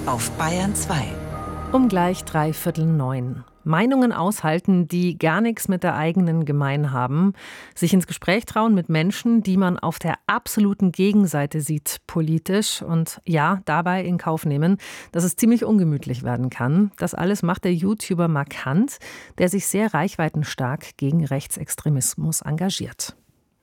auf Bayern 2. Um gleich 8:45. Meinungen aushalten, die gar nichts mit der eigenen gemein haben. Sich ins Gespräch trauen mit Menschen, die man auf der absoluten Gegenseite sieht, politisch. Und ja, dabei in Kauf nehmen, dass es ziemlich ungemütlich werden kann. Das alles macht der YouTuber Markant, der sich sehr reichweitenstark gegen Rechtsextremismus engagiert.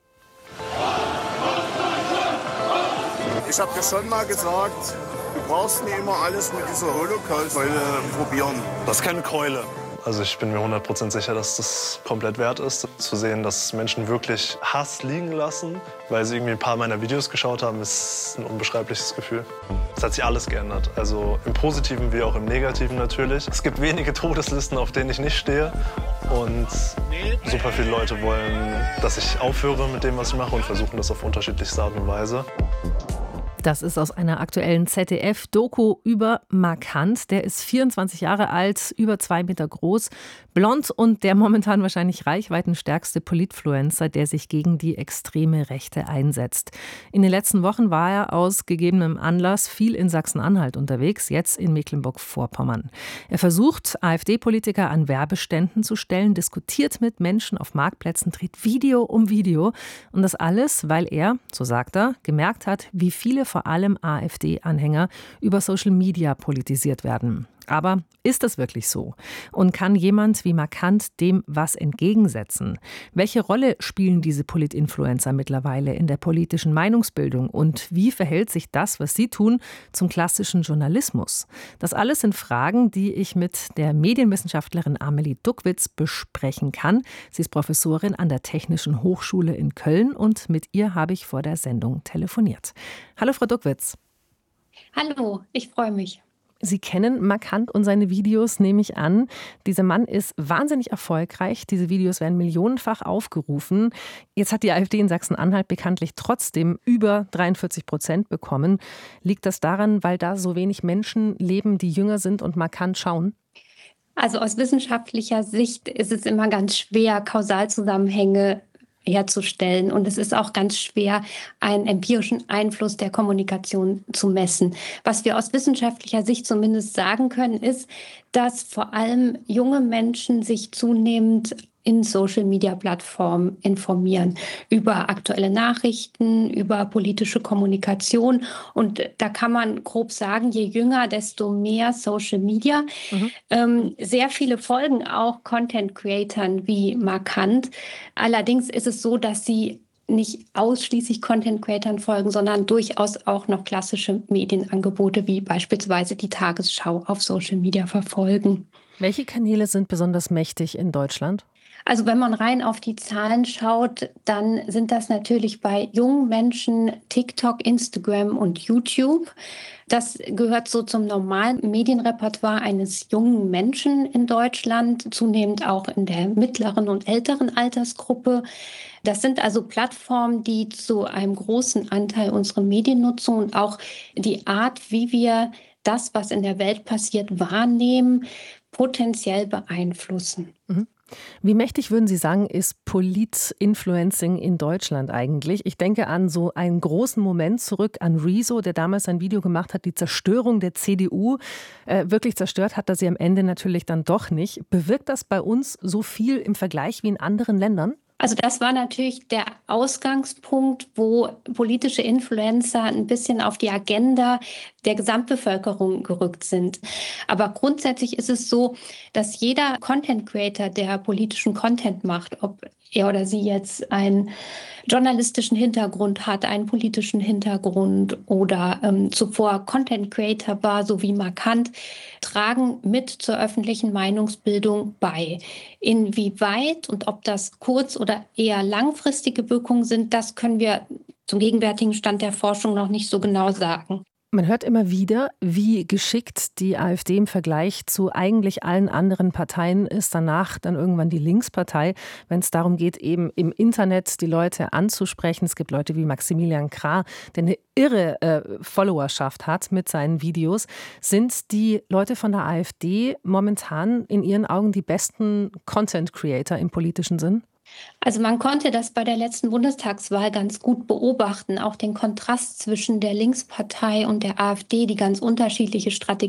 Ich habe dir schon mal gesagt, du brauchst nicht immer alles mit dieser Holocaust-Keule probieren. Das ist keine Keule. Also ich bin mir 100% sicher, dass das komplett wert ist, zu sehen, dass Menschen wirklich Hass liegen lassen, weil sie irgendwie ein paar meiner Videos geschaut haben, ist ein unbeschreibliches Gefühl. Es hat sich alles geändert, also im Positiven wie auch im Negativen natürlich. Es gibt wenige Todeslisten, auf denen ich nicht stehe und super viele Leute wollen, dass ich aufhöre mit dem, was ich mache und versuchen das auf unterschiedlichste Art und Weise. Das ist aus einer aktuellen ZDF-Doku über Markant. Der ist 24 Jahre alt, über 2 Meter groß, blond und der momentan wahrscheinlich reichweitenstärkste Politfluencer, der sich gegen die extreme Rechte einsetzt. In den letzten Wochen war er aus gegebenem Anlass viel in Sachsen-Anhalt unterwegs, jetzt in Mecklenburg-Vorpommern. Er versucht, AfD-Politiker an Werbeständen zu stellen, diskutiert mit Menschen auf Marktplätzen, dreht Video um Video. Und das alles, weil er, so sagt er, gemerkt hat, wie viele vor allem AfD-Anhänger über Social Media politisiert werden. Aber ist das wirklich so? Und kann jemand wie Markant dem was entgegensetzen? Welche Rolle spielen diese Polit-Influencer mittlerweile in der politischen Meinungsbildung? Und wie verhält sich das, was sie tun, zum klassischen Journalismus? Das alles sind Fragen, die ich mit der Medienwissenschaftlerin Amelie Duckwitz besprechen kann. Sie ist Professorin an der Technischen Hochschule in Köln und mit ihr habe ich vor der Sendung telefoniert. Hallo Frau Duckwitz. Hallo, ich freue mich. Sie kennen Markant und seine Videos, nehme ich an. Dieser Mann ist wahnsinnig erfolgreich. Diese Videos werden millionenfach aufgerufen. Jetzt hat die AfD in Sachsen-Anhalt bekanntlich trotzdem über 43% bekommen. Liegt das daran, weil da so wenig Menschen leben, die jünger sind und Markant schauen? Also aus wissenschaftlicher Sicht ist es immer ganz schwer, Kausalzusammenhänge herzustellen. Und es ist auch ganz schwer, einen empirischen Einfluss der Kommunikation zu messen. Was wir aus wissenschaftlicher Sicht zumindest sagen können, ist, dass vor allem junge Menschen sich zunehmend in Social-Media-Plattformen informieren über aktuelle Nachrichten, über politische Kommunikation. Und da kann man grob sagen, je jünger, desto mehr Social-Media. Sehr viele folgen auch Content-Creatern wie Markant. Allerdings ist es so, dass sie nicht ausschließlich Content-Creatern folgen, sondern durchaus auch noch klassische Medienangebote wie beispielsweise die Tagesschau auf Social-Media verfolgen. Welche Kanäle sind besonders mächtig in Deutschland? Also wenn man rein auf die Zahlen schaut, dann sind das natürlich bei jungen Menschen TikTok, Instagram und YouTube. Das gehört so zum normalen Medienrepertoire eines jungen Menschen in Deutschland, zunehmend auch in der mittleren und älteren Altersgruppe. Das sind also Plattformen, die zu einem großen Anteil unsere Mediennutzung und auch die Art, wie wir das, was in der Welt passiert, wahrnehmen, potenziell beeinflussen. Wie mächtig, würden Sie sagen, ist Polit-Influencing in Deutschland eigentlich? Ich denke an so einen großen Moment zurück an Rezo, der damals ein Video gemacht hat, die Zerstörung der CDU. Wirklich zerstört hat er sie am Ende natürlich dann doch nicht. Bewirkt das bei uns so viel im Vergleich wie in anderen Ländern? Also das war natürlich der Ausgangspunkt, wo politische Influencer ein bisschen auf die Agenda der Gesamtbevölkerung gerückt sind. Aber grundsätzlich ist es so, dass jeder Content Creator, der politischen Content macht, ob er oder sie jetzt einen journalistischen Hintergrund hat, einen politischen Hintergrund oder zuvor Content Creator war, so wie Markant, tragen mit zur öffentlichen Meinungsbildung bei. Inwieweit und ob das kurz- oder eher langfristige Wirkungen sind, das können wir zum gegenwärtigen Stand der Forschung noch nicht so genau sagen. Man hört immer wieder, wie geschickt die AfD im Vergleich zu eigentlich allen anderen Parteien ist. Danach dann irgendwann die Linkspartei, wenn es darum geht, eben im Internet die Leute anzusprechen. Es gibt Leute wie Maximilian Krah, der eine irre Followerschaft hat mit seinen Videos. Sind die Leute von der AfD momentan in Ihren Augen die besten Content-Creator im politischen Sinn? Also man konnte das bei der letzten Bundestagswahl ganz gut beobachten, auch den Kontrast zwischen der Linkspartei und der AfD, die ganz unterschiedliche Strategien